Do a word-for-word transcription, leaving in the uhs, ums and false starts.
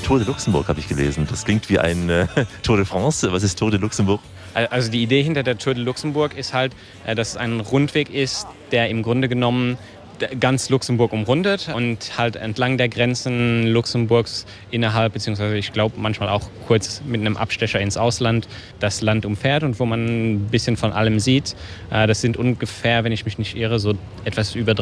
Tour de Luxemburg, habe ich gelesen. Das klingt wie ein äh, Tour de France. Was ist Tour de Luxemburg? Also die Idee hinter der Tour de Luxemburg ist halt, dass es ein Rundweg ist, der im Grunde genommen ganz Luxemburg umrundet und halt entlang der Grenzen Luxemburgs innerhalb, beziehungsweise ich glaube manchmal auch kurz mit einem Abstecher ins Ausland, das Land umfährt und wo man ein bisschen von allem sieht. Das sind ungefähr, wenn ich mich nicht irre, so etwas über